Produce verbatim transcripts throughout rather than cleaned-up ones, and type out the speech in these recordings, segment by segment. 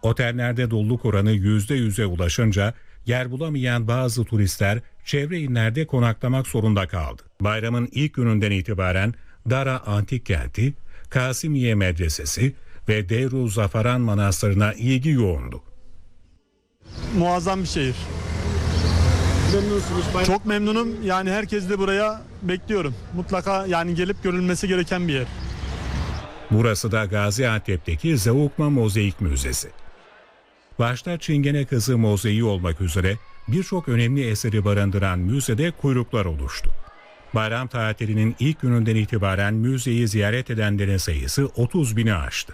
Otellerde doluluk oranı yüzde yüze ulaşınca yer bulamayan bazı turistler çevre illerde konaklamak zorunda kaldı. Bayramın ilk gününden itibaren Dara Antik Kenti, Kasimiye Medresesi ve Deir Zafaran Manastırı'na ilgi yoğundu. Muazzam bir şehir. Memnunsunuz. Bayram... Çok memnunum. Yani herkesi de buraya bekliyorum. Mutlaka yani gelip görülmesi gereken bir yer. Burası da Gaziantep'teki Zeugma Mozaik Müzesi. Başta Çingene Kızı mozaiği olmak üzere birçok önemli eseri barındıran müzede kuyruklar oluştu. Bayram tatilinin ilk gününden itibaren müzeyi ziyaret edenlerin sayısı otuz bini aştı.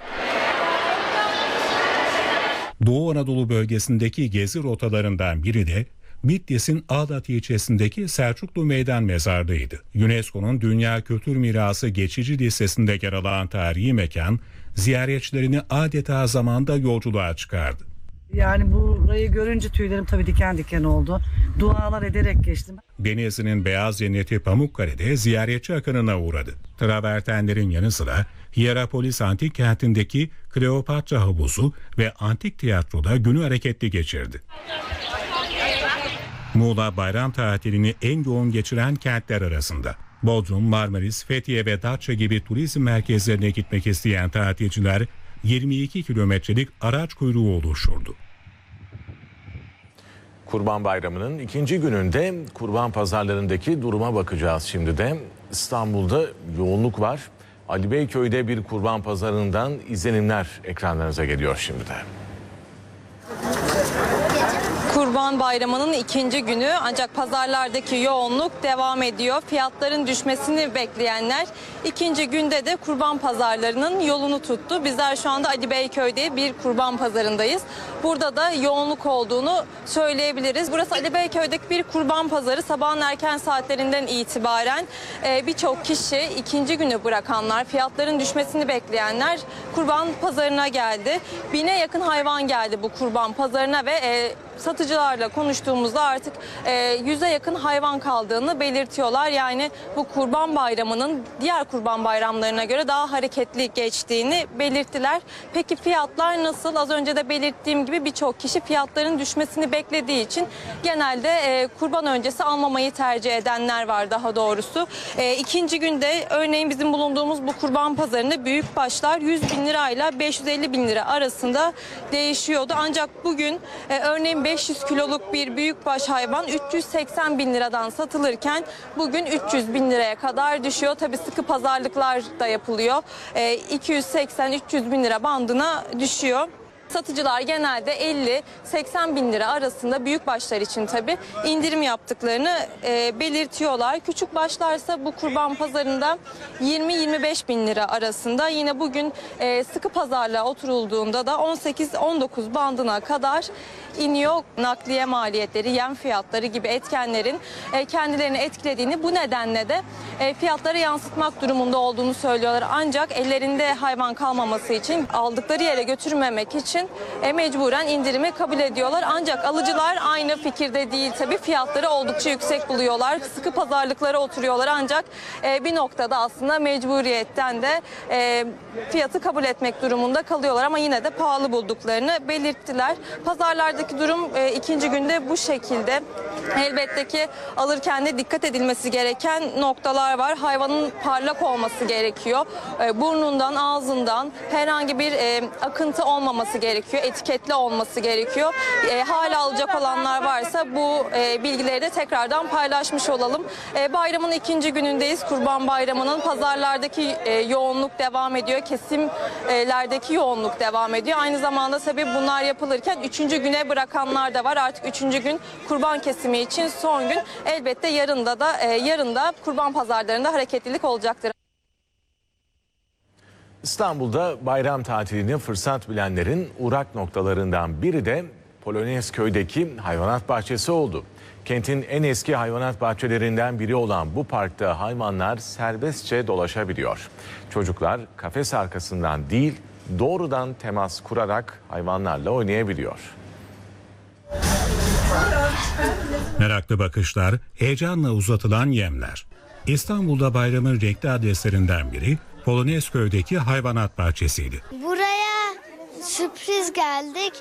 Doğu Anadolu bölgesindeki gezi rotalarından biri de Bitlis'in Ağdat ilçesindeki Selçuklu Meydan Mezarlığı'ydı. UNESCO'nun Dünya Kültür Mirası geçici listesinde yer alan tarihi mekan, ziyaretçilerini adeta zamanda yolculuğa çıkardı. Yani burayı görünce tüylerim tabii diken diken oldu. Dualar ederek geçtim. Denizli'nin beyaz cenneti Pamukkale'de ziyaretçi akınına uğradı. Travertenlerin yanı sıra Hierapolis Antik Kenti'ndeki Kleopatra Havuzu ve Antik Tiyatro'da günü hareketli geçirdi. Muğla bayram tatilini en yoğun geçiren kentler arasında. Bodrum, Marmaris, Fethiye ve Datça gibi turizm merkezlerine gitmek isteyen tatilciler yirmi iki kilometrelik araç kuyruğu oluşturdu. Kurban Bayramı'nın ikinci gününde kurban pazarlarındaki duruma bakacağız şimdi de. İstanbul'da yoğunluk var. Ali Beyköy'de bir kurban pazarından izlenimler ekranlarınıza geliyor şimdi de. Kurban Bayramı'nın ikinci günü ancak pazarlardaki yoğunluk devam ediyor. Fiyatların düşmesini bekleyenler ikinci günde de kurban pazarlarının yolunu tuttu. Bizler şu anda Ali Beyköy'de bir kurban pazarındayız. Burada da yoğunluk olduğunu söyleyebiliriz. Burası Ali Beyköy'deki bir kurban pazarı. Sabahın erken saatlerinden itibaren birçok kişi ikinci günü bırakanlar, fiyatların düşmesini bekleyenler kurban pazarına geldi. Bine yakın hayvan geldi bu kurban pazarına ve satıcılarla konuştuğumuzda artık yüze yakın hayvan kaldığını belirtiyorlar. Yani bu Kurban Bayramı'nın diğer kurban bayramlarına göre daha hareketli geçtiğini belirttiler. Peki fiyatlar nasıl? Az önce de belirttiğim gibi birçok kişi fiyatların düşmesini beklediği için genelde e, kurban öncesi almamayı tercih edenler var daha doğrusu. E, ikinci günde örneğin bizim bulunduğumuz bu kurban pazarında büyük başlar yüz bin lirayla beş yüz elli bin lira arasında değişiyordu. Ancak bugün e, örneğin beş yüz kiloluk bir büyükbaş hayvan üç yüz seksen bin liradan satılırken bugün üç yüz bin liraya kadar düşüyor. Tabii sıkı pazarlıklar da yapılıyor. E, iki yüz seksen üç yüz bin lira bandına düşüyor. Satıcılar genelde elli seksen bin lira arasında büyük başlar için tabii indirim yaptıklarını e, belirtiyorlar. Küçük başlarsa bu kurban pazarında yirmi yirmi beş bin lira arasında. Yine bugün e, sıkı pazarlığa oturulduğunda da on sekiz on dokuz bandına kadar iniyor. Nakliye maliyetleri, yem fiyatları gibi etkenlerin e, kendilerini etkilediğini, bu nedenle de e, fiyatlara yansıtmak durumunda olduğunu söylüyorlar. Ancak ellerinde hayvan kalmaması için, aldıkları yere götürmemek için e, mecburen indirimi kabul ediyorlar. Ancak alıcılar aynı fikirde değil tabii. Fiyatları oldukça yüksek buluyorlar. Sıkı pazarlıklara oturuyorlar ancak e, bir noktada aslında mecburiyetten de e, fiyatı kabul etmek durumunda kalıyorlar ama yine de pahalı bulduklarını belirttiler. Pazarlardaki durum e, ikinci günde bu şekilde. Elbette ki alırken de dikkat edilmesi gereken noktalar var. Hayvanın parlak olması gerekiyor. E, burnundan, ağzından herhangi bir e, akıntı olmaması gerekiyor. Etiketli olması gerekiyor. E, hala alacak olanlar varsa bu e, bilgileri de tekrardan paylaşmış olalım. E, bayramın ikinci günündeyiz. Kurban Bayramı'nın pazarlardaki e, yoğunluk devam ediyor. Kesimlerdeki yoğunluk devam ediyor. Aynı zamanda tabii bunlar yapılırken üçüncü güne bırakanlar da var. Artık üçüncü gün kurban kesimi için son gün. Elbette yarında da e, yarın da kurban pazarlarında hareketlilik olacaktır. İstanbul'da bayram tatilini fırsat bilenlerin uğrak noktalarından biri de Polonezköy'deki hayvanat bahçesi oldu. Kentin en eski hayvanat bahçelerinden biri olan bu parkta hayvanlar serbestçe dolaşabiliyor. Çocuklar kafes arkasından değil, doğrudan temas kurarak hayvanlarla oynayabiliyor. Meraklı bakışlar, heyecanla uzatılan yemler. İstanbul'da bayramın renkli adreslerinden biri Polonezköy'deki hayvanat bahçesiydi. Buraya sürpriz geldik.